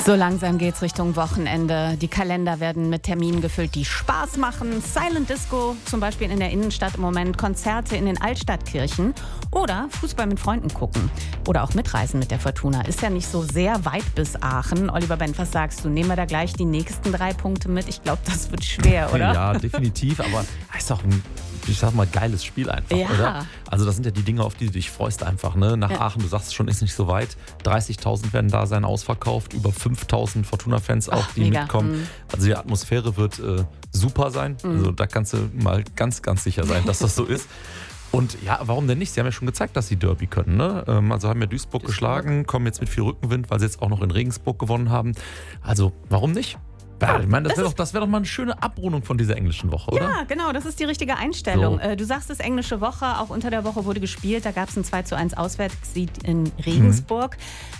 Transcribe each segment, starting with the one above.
So langsam geht's Richtung Wochenende. Die Kalender werden mit Terminen gefüllt, die Spaß machen. Silent Disco zum Beispiel in der Innenstadt im Moment, Konzerte in den Altstadtkirchen oder Fußball mit Freunden gucken. Oder auch mitreisen mit der Fortuna. Ist ja nicht so sehr weit bis Aachen. Oliver Bent, was sagst du? Nehmen wir da gleich die nächsten 3 Punkte mit? Ich glaube, das wird schwer, oder? Ja, definitiv. Aber ist auch ein, ich sag mal, geiles Spiel einfach, Ja. oder? Also das sind ja die Dinge, auf die du dich freust einfach. Ne? Nach Aachen, du sagst es schon, ist nicht so weit. 30.000 werden da sein, ausverkauft. Über 5.000 Fortuna-Fans auch, die mega. mitkommen. Also die Atmosphäre wird super sein. Also da kannst du mal ganz, ganz sicher sein, dass das so ist. Und ja, warum denn nicht? Sie haben ja schon gezeigt, dass sie Derby können. Ne? Also haben ja Duisburg geschlagen, kommen jetzt mit viel Rückenwind, weil sie jetzt auch noch in Regensburg gewonnen haben. Also warum nicht? Ja, ich meine, das wär doch mal eine schöne Abrundung von dieser englischen Woche, oder? Ja, genau, das ist die richtige Einstellung. So. Du sagst es, englische Woche, auch unter der Woche wurde gespielt. Da gab es ein 2:1 Auswärtssieg in Regensburg.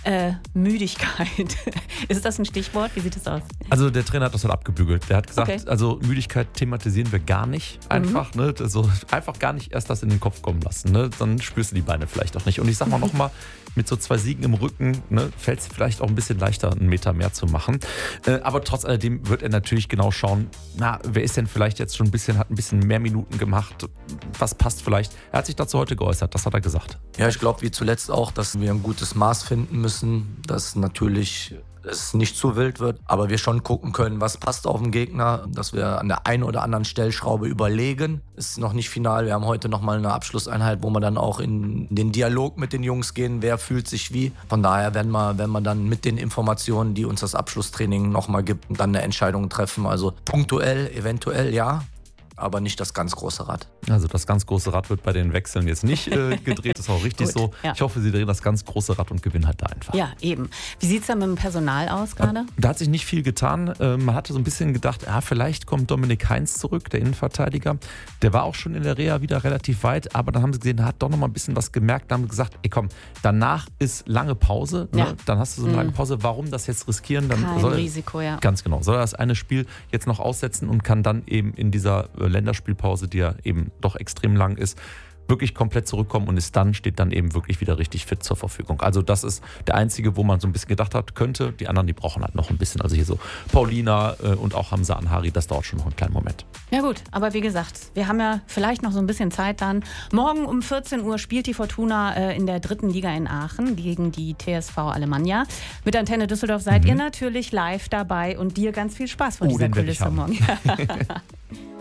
Müdigkeit, ist das ein Stichwort? Wie sieht es aus? Also der Trainer hat das halt abgebügelt. Der hat gesagt, Okay. also Müdigkeit thematisieren wir gar nicht einfach. Ne? Also einfach gar nicht erst das in den Kopf kommen lassen. Ne? Dann spürst du die Beine vielleicht auch nicht. Und ich sag mal nochmal, mit so 2 Siegen im Rücken fällt es vielleicht auch ein bisschen leichter, einen Meter mehr zu machen. Aber trotz alledem wird er natürlich genau schauen, wer ist denn vielleicht jetzt schon hat ein bisschen mehr Minuten gemacht, was passt vielleicht. Er hat sich dazu heute geäußert, das hat er gesagt. Ja, ich glaube wie zuletzt auch, dass wir ein gutes Maß finden müssen, dass natürlich es nicht zu wild wird, aber wir schon gucken können, was passt auf den Gegner, dass wir an der einen oder anderen Stellschraube überlegen. Ist noch nicht final, wir haben heute nochmal eine Abschlusseinheit, wo wir dann auch in den Dialog mit den Jungs gehen, wer fühlt sich wie. Von daher werden wir dann mit den Informationen, die uns das Abschlusstraining nochmal gibt, dann eine Entscheidung treffen. Also punktuell, eventuell ja, aber nicht das ganz große Rad. Also das ganz große Rad wird bei den Wechseln jetzt nicht gedreht, das ist auch richtig Gut, so. ja. Ich hoffe, sie drehen das ganz große Rad und gewinnen halt da einfach. Ja, eben. Wie sieht es da mit dem Personal aus gerade? Da hat sich nicht viel getan. Man hatte so ein bisschen gedacht, vielleicht kommt Dominik Heinz zurück, der Innenverteidiger. Der war auch schon in der Reha wieder relativ weit, aber dann haben sie gesehen, er hat doch noch mal ein bisschen was gemerkt. Dann haben sie gesagt, komm, danach ist lange Pause. Ja. Ne? Dann hast du so eine lange Pause. Warum das jetzt riskieren? Dann Kein Risiko, ja. Ganz genau. Soll er das eine Spiel jetzt noch aussetzen und kann dann eben in dieser Länderspielpause, die ja eben doch extrem lang ist, wirklich komplett zurückkommen und steht dann eben wirklich wieder richtig fit zur Verfügung. Also das ist der einzige, wo man so ein bisschen gedacht hat, könnte. Die anderen, die brauchen halt noch ein bisschen. Also hier so Paulina und auch Hamza Anhari, das dauert schon noch einen kleinen Moment. Ja gut, aber wie gesagt, wir haben ja vielleicht noch so ein bisschen Zeit dann. Morgen um 14 Uhr spielt die Fortuna in der 3. Liga in Aachen gegen die TSV Alemannia. Mit Antenne Düsseldorf seid ihr natürlich live dabei und dir ganz viel Spaß von dieser den werd ich Kulisse haben. morgen.